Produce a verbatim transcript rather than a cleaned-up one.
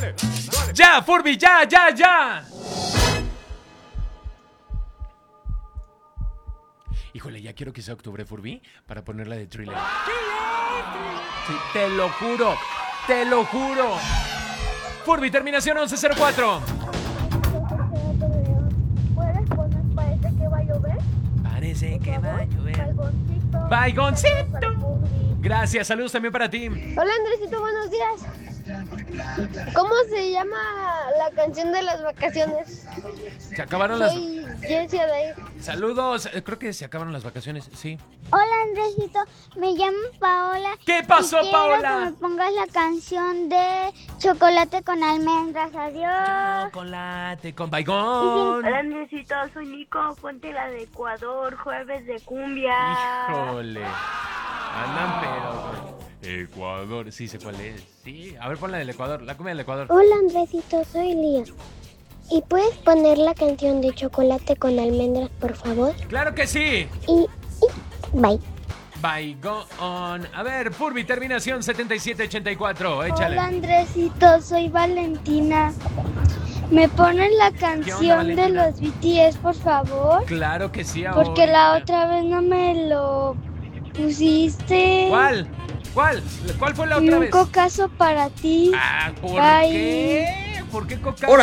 dale, dale. Ya, Furby, ya, ya, ya. Híjole, ya quiero que sea octubre, Furby, para ponerla de Thriller. Sí, te lo juro, te lo juro. Furby, terminación once cero cuatro. ¿Puedes poner parece que va a llover? Parece que va a llover. Baigoncito. Baigoncito. Gracias, saludos también para ti. Hola Andresito, buenos días. ¿Cómo se llama la canción de las vacaciones? Se acabaron las... Soy Jessia de ahí. Saludos, eh, creo que se acabaron las vacaciones, sí. Hola Andresito, me llamo Paola. ¿Qué pasó, y quiero Paola? que me pongas la canción de Chocolate con almendras. Adiós. Chocolate con baigón. Hola Andresito, soy Nico, ponte la de Ecuador, jueves de cumbia. Híjole. Andan pero... Ecuador, sí sé cuál es. Sí, a ver, pon la del Ecuador, la cumbia del Ecuador. Hola Andresito, soy Lía. ¿Y puedes poner la canción de Chocolate con almendras, por favor? ¡Claro que sí! Y, y bye. Baigón. A ver, Furby, terminación setenta y siete ochenta y cuatro. Échale. Hola Andresito, soy Valentina. ¿Me ponen la canción de Valentina? los B T S, por favor? Claro que sí, ahora. Porque la otra vez no me lo pusiste. ¿Cuál? ¿Cuál? ¿Cuál fue la Y otra un vez? cocazo para ti. Ah, ¿por Bye. qué? ¿Por qué coca?